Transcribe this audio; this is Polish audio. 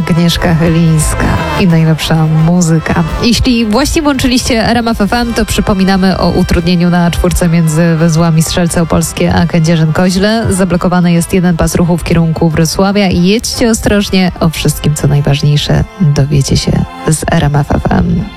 Agnieszka Chylińska i najlepsza muzyka. Jeśli właśnie włączyliście RMF FM, to przypominamy o utrudnieniu na czwórce między węzłami Strzelce Opolskie a Kędzierzyn-Koźle. Zablokowany jest jeden pas ruchu w kierunku Wrocławia i jedźcie ostrożnie. O wszystkim, co najważniejsze, dowiecie się z RMF FM.